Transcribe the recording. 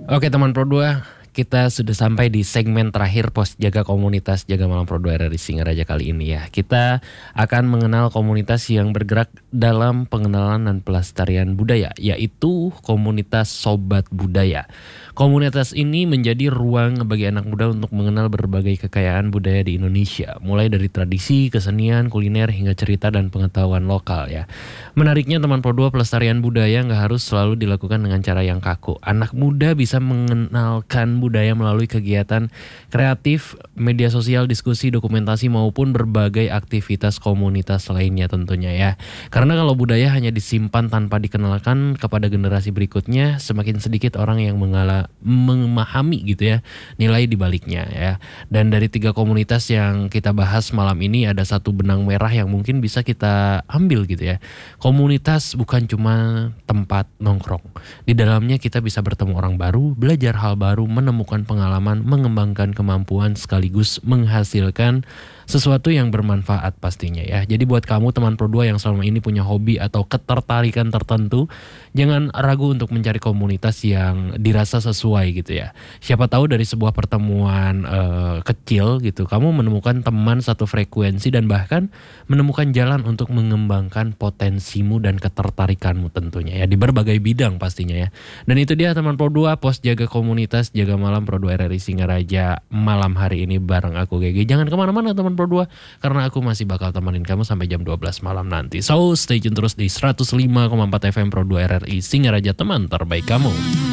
Oke teman Pro 2, kita sudah sampai di segmen terakhir pos jaga komunitas Jaga Malam Pro 2 RRI Singaraja kali ini ya. Kita akan mengenal komunitas yang bergerak dalam pengenalan dan pelestarian budaya, yaitu komunitas Sobat Budaya. Komunitas ini menjadi ruang bagi anak muda untuk mengenal berbagai kekayaan budaya di Indonesia, mulai dari tradisi, kesenian, kuliner, hingga cerita dan pengetahuan lokal ya. Menariknya teman Pro 2, pelestarian budaya nggak harus selalu dilakukan dengan cara yang kaku. Anak muda bisa mengenalkan budaya melalui kegiatan kreatif, media sosial, diskusi, dokumentasi, maupun berbagai aktivitas komunitas lainnya tentunya ya. Karena kalau budaya hanya disimpan tanpa dikenalkan kepada generasi berikutnya, semakin sedikit orang yang memahami gitu ya nilai di baliknya ya. Dan dari 3 komunitas yang kita bahas malam ini, ada satu benang merah yang mungkin bisa kita ambil gitu ya. Komunitas bukan cuma tempat nongkrong. Di dalamnya kita bisa bertemu orang baru, belajar hal baru, menemukan pengalaman, mengembangkan kemampuan, sekaligus menghasilkan sesuatu yang bermanfaat pastinya ya. Jadi buat kamu teman Pro 2 yang selama ini punya hobi atau ketertarikan tertentu, jangan ragu untuk mencari komunitas yang dirasa sesuai gitu ya. Siapa tahu dari sebuah pertemuan kecil gitu, kamu menemukan teman satu frekuensi dan bahkan menemukan jalan untuk mengembangkan potensimu dan ketertarikanmu tentunya ya, di berbagai bidang pastinya ya. Dan itu dia teman Pro 2, pos jaga komunitas Jaga Malam Pro 2 RRI Singaraja malam hari ini bareng aku GG. Jangan kemana-mana teman Pro 2, karena aku masih bakal temenin kamu sampai jam 12 malam nanti. So stay tune terus di 105,4 FM Pro 2 RRI Singaraja, teman terbaik kamu.